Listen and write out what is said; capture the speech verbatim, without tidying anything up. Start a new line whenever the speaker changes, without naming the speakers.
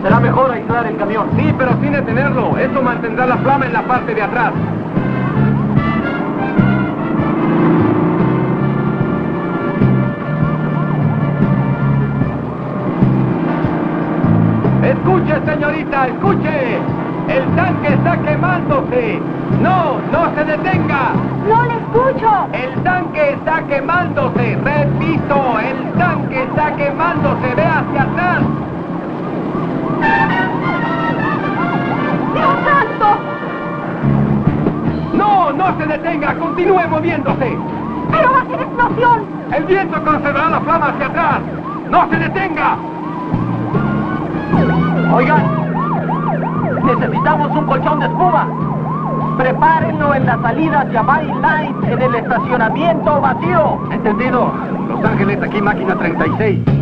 Será mejor aislar el camión.
Sí, pero sin detenerlo. Esto mantendrá la flama en la parte de atrás. Escuche, señorita, escuche. El tanque está quemándose. No, no se detenga.
¡No le escucho!
El tanque está quemándose. Repito, el tanque está quemándose. Ve hacia atrás.
¡Dios santo!
No, no se detenga. Continúe moviéndose.
¡Pero va a ser explosión!
El viento conservará la flama hacia atrás. ¡No se detenga!
Oigan, necesitamos un colchón de espuma. Prepárenlo en la salida hacia Valley Line en el estacionamiento vacío.
Entendido. Los Ángeles, aquí máquina treinta y seis.